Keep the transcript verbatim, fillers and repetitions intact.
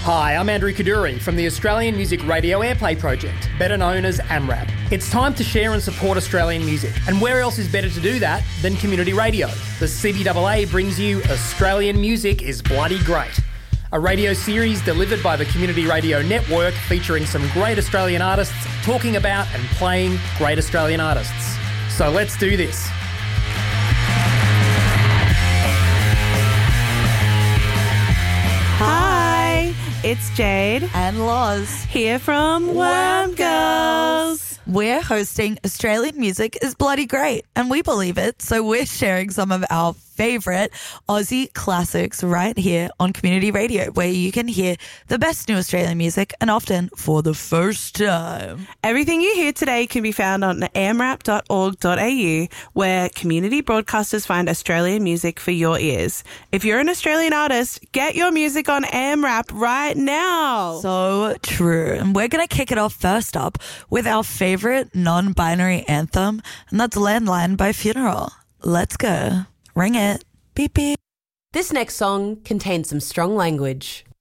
Hi, I'm Andrew Kaduri from the Australian Music Radio Airplay Project, better known as AMRAP. It's time to share and support Australian music, and where else is better to do that than community radio? The C B A A brings you Australian Music is Bloody Great, a radio series delivered by the Community Radio Network featuring some great Australian artists talking about and playing great Australian artists. So let's do this. Hi, it's Jade and Loz here from Worm Girls. We're hosting Australian Music is Bloody Great, and we believe it, so we're sharing some of our favourite Aussie classics right here on Community Radio, where you can hear the best new Australian music, and often for the first time. Everything you hear today can be found on a m rap dot org dot a u, where community broadcasters find Australian music for your ears. If you're an Australian artist, get your music on AMRAP right now. So true. And we're going to kick it off first up with our favourite non-binary anthem, and that's Landline by Funeral. Let's go. Ring it. Beep, beep. This next song contains some strong language.